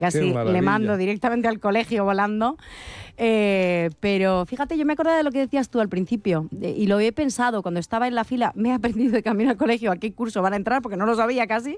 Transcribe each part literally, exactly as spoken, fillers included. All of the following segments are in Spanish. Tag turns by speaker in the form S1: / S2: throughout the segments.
S1: Casi le mando directamente al colegio volando. Eh, pero fíjate, yo me acordaba de lo que decías tú al principio eh, y lo he pensado cuando estaba en la fila. Me he aprendido de camino al colegio a qué curso van a entrar porque no lo sabía casi.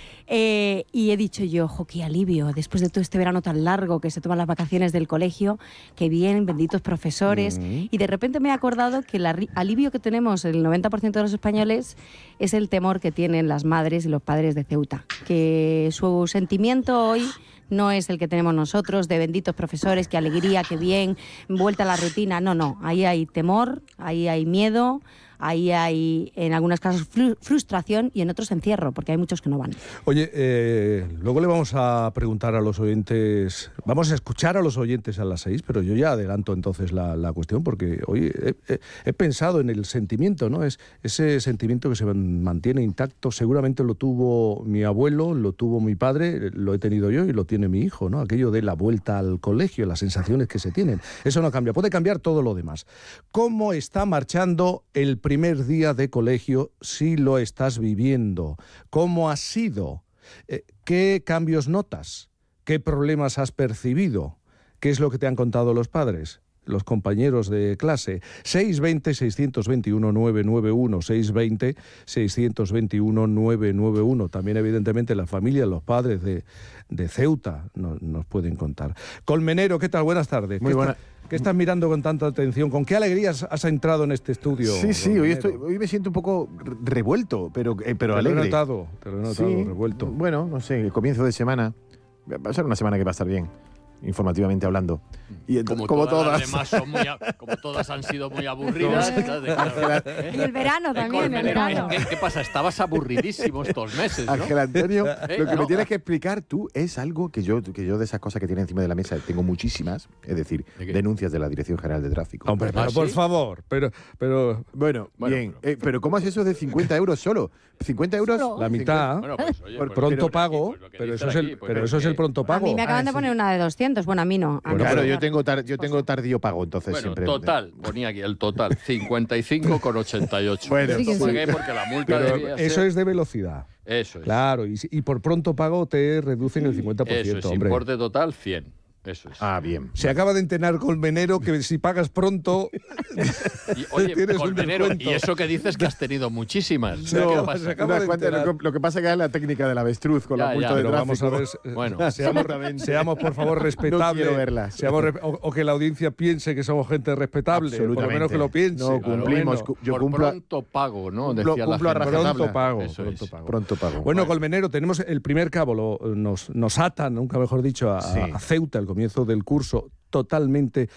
S1: Eh, y he dicho yo, ojo, qué alivio, después de todo este verano tan largo que se toman las vacaciones del colegio, que bien, benditos profesores. Mm. Y de repente me he acordado que el alivio que tenemos el noventa por ciento de los españoles es el temor que tienen las madres y los padres de Ceuta. Que su sentimiento hoy no es el que tenemos nosotros, de benditos profesores, qué alegría, qué bien, vuelta a la rutina. No, no, ahí hay temor, ahí hay miedo, ahí hay, en algunos casos, frustración y en otros encierro, porque hay muchos que no van.
S2: Oye, eh, luego le vamos a preguntar a los oyentes, vamos a escuchar a los oyentes a las seis, pero yo ya adelanto entonces la, la cuestión, porque hoy he, he, he pensado en el sentimiento, ¿no? Es ese sentimiento que se mantiene intacto, seguramente lo tuvo mi abuelo, lo tuvo mi padre, lo he tenido yo y lo tiene mi hijo, ¿no? Aquello de la vuelta al colegio, las sensaciones que se tienen. Eso no cambia, puede cambiar todo lo demás. ¿Cómo está marchando el primer día de colegio si lo estás viviendo? ¿Cómo ha sido? Eh, ¿Qué cambios notas? ¿Qué problemas has percibido? ¿Qué es lo que te han contado los padres, los compañeros de clase? seis veinte, seiscientos veintiuno, novecientos noventa y uno, seis veinte, seiscientos veintiuno, novecientos noventa y uno. También, evidentemente, la familia, los padres de, de Ceuta nos, nos pueden contar. Colmenero, ¿qué tal? Buenas tardes.
S3: Muy buena.
S2: ¿Qué estás mirando con tanta atención? ¿Con qué alegrías has entrado en este estudio?
S3: Sí, sí, hoy, estoy, hoy me siento un poco revuelto, pero, eh, pero
S2: te
S3: alegre.
S2: Lo he notado, te lo he notado,
S3: sí,
S2: revuelto.
S3: Bueno, no sé, el comienzo de semana. Va a ser una semana que va a estar bien, informativamente hablando.
S4: Y como, como todas, todas. Además son muy a, como todas han sido muy aburridas.
S1: ¿eh? Y el verano también, el verano.
S4: ¿Qué, ¿Qué pasa? Estabas aburridísimo estos meses, ¿no?
S3: Ángel Antonio, ¿Eh? lo que
S4: no.
S3: me tienes que explicar tú es algo que yo, que yo de esas cosas que tiene encima de la mesa tengo muchísimas, es decir, ¿De denuncias de la Dirección General de Tráfico.
S2: Hombre, pero ¿Ah, por sí? favor, pero, pero...
S3: Bueno, bueno bien, pero, eh, pero ¿cómo es eso de cincuenta euros solo? ¿cincuenta euros?
S2: No. La mitad, bueno, pues, oye, pues, pronto pero, pago, pues, pero, eso, es el, aquí, pues, pero eso es el pronto pago.
S1: A mí me acaban
S3: ah,
S1: de poner una de doscientos, bueno, a mí no. A
S3: bueno, claro, yo tengo, tar, yo tengo tardío pago, entonces
S4: bueno,
S3: siempre...
S4: total, ponía aquí el total, cincuenta y cinco con ochenta y ocho.
S3: Bueno,
S4: sí, pagué porque la multa
S2: pero
S4: debía
S2: eso
S4: ser...
S2: es de velocidad.
S4: Eso es.
S2: Claro, y, y por pronto pago te reducen el cincuenta por ciento,
S4: eso es,
S2: hombre.
S4: Importe total, cien. Eso es.
S3: Ah, bien.
S2: Se acaba de enterar Colmenero que si pagas pronto
S4: y, oye, tienes Colmenero, y eso que dices que has tenido muchísimas.
S2: Se no, acaba, se acaba de
S3: cuenta, lo, que, lo que pasa es que es la técnica del avestruz con ya, la multa ya, de tráfico.
S2: Vamos a ver, bueno, seamos, seamos por favor respetables.
S3: No quiero verlas.
S2: Seamos, o, o que la audiencia piense que somos gente respetable. Por lo menos que lo piense.
S3: No, cumplimos.
S4: Claro,
S3: yo
S4: por
S3: cumplo,
S4: pronto pago, ¿no?
S3: Cumplo,
S4: Decía
S3: cumplo
S4: la
S3: gente.
S2: Pronto pago, pronto pago.
S3: Pronto pago.
S2: Bueno, bueno, Colmenero, tenemos el primer cabo. Lo, nos, nos atan, nunca mejor dicho, a, sí. a Ceuta, al comienzo del curso. Totalmente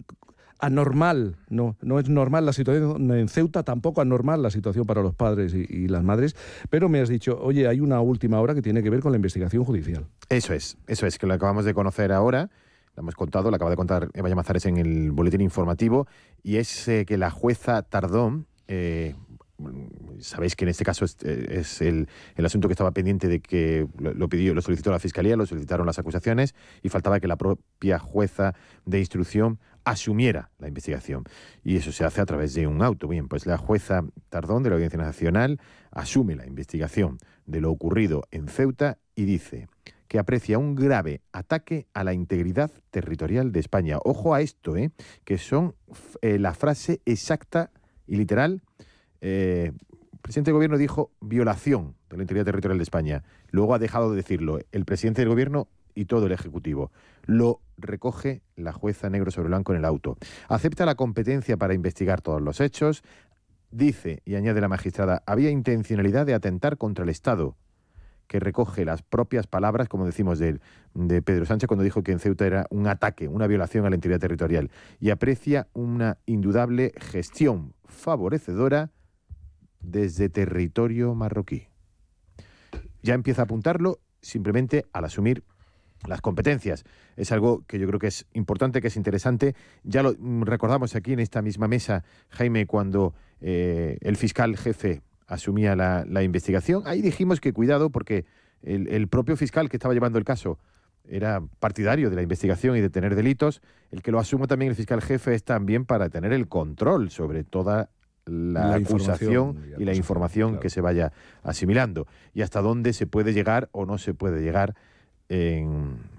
S2: anormal, no, no es normal la situación en Ceuta, tampoco anormal la situación para los padres y, y las madres, pero me has dicho, oye, hay una última hora que tiene que ver con la investigación judicial.
S3: Eso es, eso es, que lo acabamos de conocer ahora, lo hemos contado, lo acaba de contar Eva Llamazares en el boletín informativo, y es eh, que la jueza Tardón... Eh, sabéis que en este caso es, es el, el asunto que estaba pendiente de que lo, lo pidió, lo solicitó la Fiscalía, lo solicitaron las acusaciones y faltaba que la propia jueza de instrucción asumiera la investigación. Y eso se hace a través de un auto. Bien, pues la jueza Tardón de la Audiencia Nacional asume la investigación de lo ocurrido en Ceuta y dice que aprecia un grave ataque a la integridad territorial de España. Ojo a esto, ¿eh? que son eh, la frase exacta y literal. Eh, el presidente del gobierno dijo violación de la integridad territorial de España. Luego ha dejado de decirlo el presidente del gobierno y todo el ejecutivo. Lo recoge la jueza negro sobre blanco en el auto. Acepta la competencia para investigar todos los hechos. Dice, y añade la magistrada, había intencionalidad de atentar contra el Estado, que recoge las propias palabras, como decimos, de, de Pedro Sánchez cuando dijo que en Ceuta era un ataque, una violación a la integridad territorial. Y aprecia una indudable gestión favorecedora desde territorio marroquí. Ya empieza a apuntarlo simplemente al asumir las competencias. Es algo que yo creo que es importante, que es interesante. Ya lo recordamos aquí en esta misma mesa, Jaime, cuando eh, el fiscal jefe asumía la, la investigación. Ahí dijimos que cuidado porque el, el propio fiscal que estaba llevando el caso era partidario de la investigación y de tener delitos. El que lo asume también el fiscal jefe es también para tener el control sobre toda la, la acusación y, y la información claro. que se vaya asimilando y hasta dónde se puede llegar o no se puede llegar en,